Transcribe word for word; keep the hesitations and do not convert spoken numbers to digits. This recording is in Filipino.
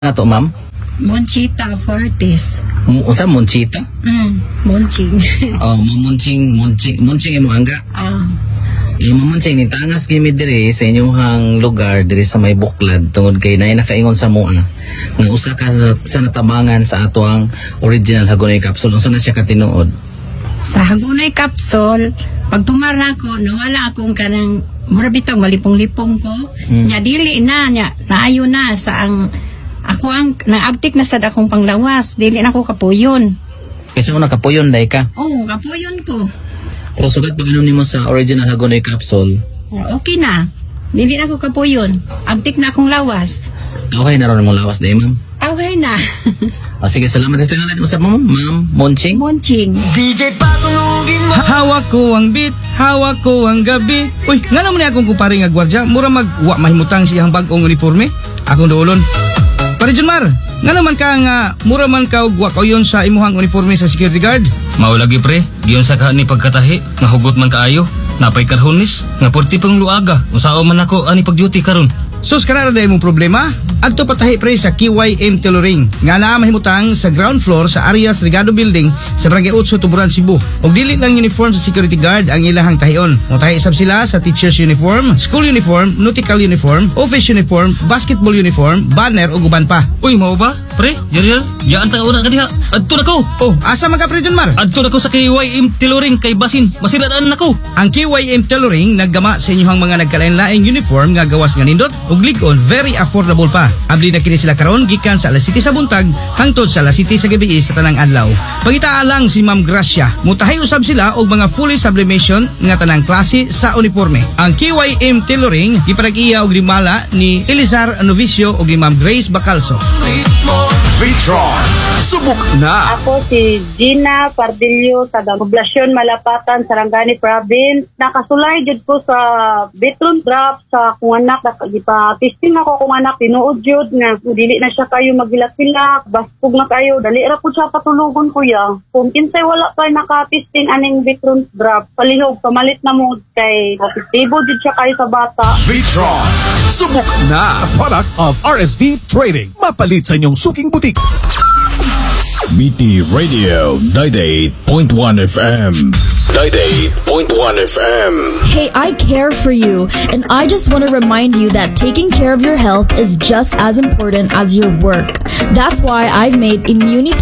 Na to, ma'am? Monchita Fortis. M- Usa Monchita? Mm, Monching. Oh, mamunching, munching, munching imo angga. Ah, Yung mamunching ni tangas gimi diri sa inyong lugar diri sa may buklad tungod kay nay nakaingon sa mua nga usa ka sa, sa natabangan sa atoang original Hagonoy capsule. Unsa na siya katinuod? sa Hagonoy capsule, pag tumara ko, nawala akong kanang mura bitong malipong-lipong ko. Mm. Nya dili na nya, naayo na sa ang ako ang naabtik na sad akong panglawas, dili na ako kapuyon. Kasi una kapuyon day ka. Oh, kapuyon ko. Pero sugat pag inom nimo sa original Hagonoy capsule, Oh, okay na. Dili na ako kapuyon. Abtik na akong lawas. okay na ron mo lawas day, ma'am. Okay na. Ah, sige, salamat sa tingalan mo sa ma'am, ma'am Monching. Monching. D J patulugin mo. Hawak ko ang beat, hawak ko ang gabi. Uy, nga naman ni akong kupari nga gwardya, mura magwa mahimutang siyang bagong uniforme. Akong doolon. Pare Junmar, nga naman ka nga mura man ka og wa kayon sa imuhang uniforme sa security guard. Mao lagi pre, giyon sa kaani pagkatahi, nga hugot man kaayo, napay karhonis, nga porti pang luaga, usao man ako ani pag-duty karon. Sus kanara day mong problema? Adto patahi pre sa K Y M Tailoring nga naa mahimutang sa ground floor sa Arias Regado Building sa Barangay eight Tuburan, Cebu. Og dili lang uniform sa security guard ang ilahang tahion. Motahi isab sila sa teacher's uniform, school uniform, nautical uniform, office uniform, basketball uniform, banner ug uban pa. Uy, mao ba? Pre, yari yaan ta una kadiha. Adto na ko. Oh, asa man ka pre Junmar? Adto na ko sa K Y M Tailoring kay basin, masiradaan na ko. Ang K Y M Tailoring naggama sa inyong mga nagkalain-laing uniform nga gawas nga nindot ug lig-on, very affordable pa. Abli na kini sila karon gikan sa alas siyete sa buntag hangtod sa alas siyete sa gabi sa tanang adlaw. Pangitaa lang si Ma'am Gracia. Mutahay usab sila og mga fully sublimation nga tanang klase sa uniforme. Ang K Y M Tailoring giparag-iya og limala ni Elizar Novicio og ni Ma'am Grace Bacalso. Vitron, subok na. Ako si Gina Pardillo sa Poblasyon Malapatan, Sarangani Province. Nakasulay jud ko sa Vitron Drop sa kung anak. Gipa-testing ako kung anak. Tinuod jud nga dili na siya kayo magilak-ilak. Bastog na kayo. Dali ra po siya patulugon kuya. Kung kinsay wala pa naka-testing aning Vitron Drop, palihog, pamalit na mo kay positibo jud siya kayo sa bata. Vitron, subok na. A product of R S V Trading. Mapalit sa inyong suking butik. B T Radio ninety-eight point one F M. ninety-eight point one F M. Hey, I care for you, and I just want to remind you that taking care of your health is just as important as your work. That's why I've made Immunity